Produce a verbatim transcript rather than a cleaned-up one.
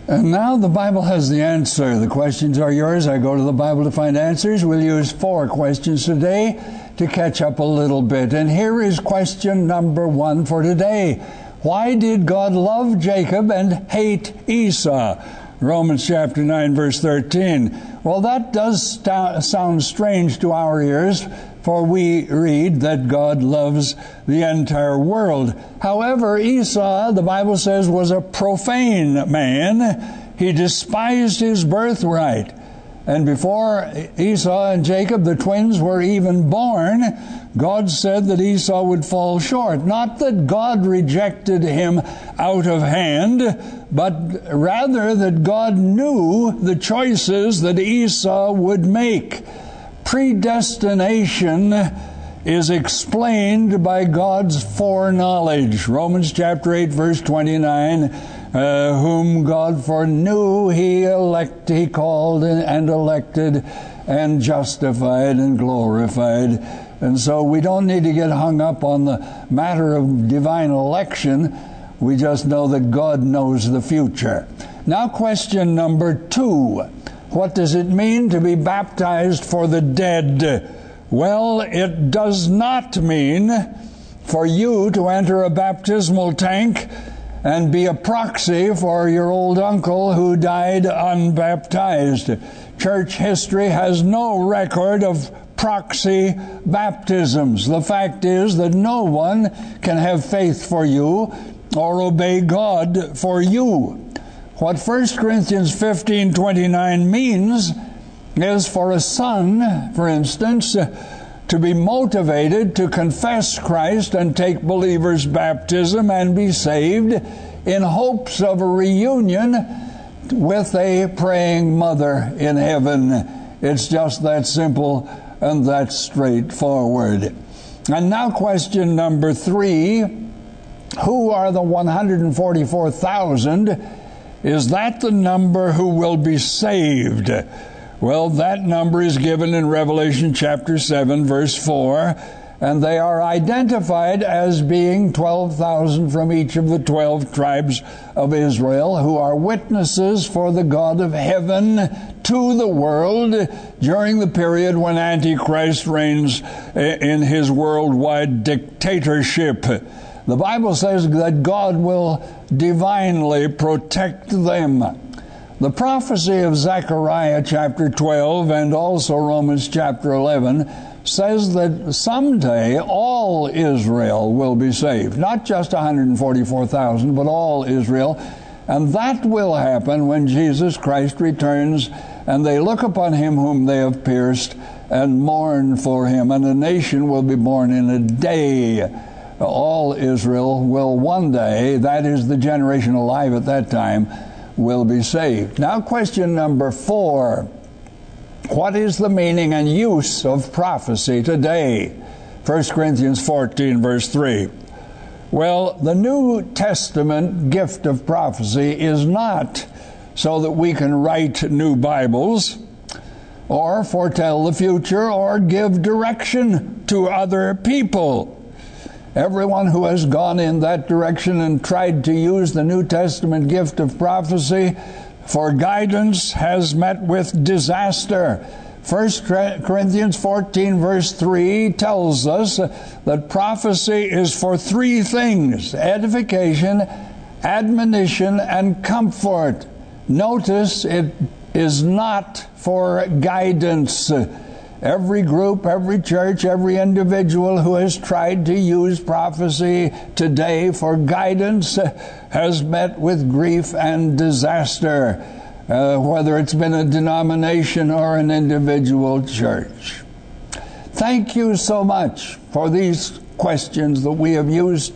And now the Bible has the answer. The questions are yours. I go to the Bible to find answers. We'll use four questions today to catch up a little bit. And here is question number one for today. Why did God love Jacob and hate Esau? Romans chapter nine, verse thirteen. Well, that does st- sound strange to our ears, for we read that God loves the entire world. However, Esau, the Bible says, was a profane man. He despised his birthright. And before Esau and Jacob, the twins, were even born, God said that Esau would fall short. Not that God rejected him out of hand, but rather that God knew the choices that Esau would make. Predestination is explained by God's foreknowledge. Romans chapter eight, verse twenty-nine, uh, whom God foreknew, he elect, he called and elected and justified and glorified. And so we don't need to get hung up on the matter of divine election. We just know that God knows the future. Now, question number two. What does it mean to be baptized for the dead? Well, it does not mean for you to enter a baptismal tank and be a proxy for your old uncle who died unbaptized. Church history has no record of proxy baptisms. The fact is that no one can have faith for you or obey God for you. What First Corinthians fifteen twenty-nine means is for a son, for instance, to be motivated to confess Christ and take believer's baptism and be saved in hopes of a reunion with a praying mother in heaven. It's just that simple and that straightforward. And now question number three. Who are the one hundred forty-four thousand? Is that the number who will be saved? Well, that number is given in Revelation chapter seven, verse four, and they are identified as being twelve thousand from each of the twelve tribes of Israel, who are witnesses for the God of heaven to the world during the period when Antichrist reigns in his worldwide dictatorship. The Bible says that God will divinely protect them. The prophecy of Zechariah chapter twelve and also Romans chapter eleven says that someday all Israel will be saved. Not just one hundred forty-four thousand, but all Israel. And that will happen when Jesus Christ returns and they look upon him whom they have pierced and mourn for him. And a nation will be born in a day. All Israel will one day, that is the generation alive at that time, will be saved. Now question number four. What is the meaning and use of prophecy today? First Corinthians fourteen, verse three. Well, the New Testament gift of prophecy is not so that we can write new Bibles or foretell the future or give direction to other people. Everyone who has gone in that direction and tried to use the New Testament gift of prophecy for guidance has met with disaster. First Corinthians fourteen, verse three tells us that prophecy is for three things: edification, admonition, and comfort. Notice it is not for guidance. Every group, every church, every individual who has tried to use prophecy today for guidance has met with grief and disaster, uh, whether it's been a denomination or an individual church. Thank you so much for these questions that we have used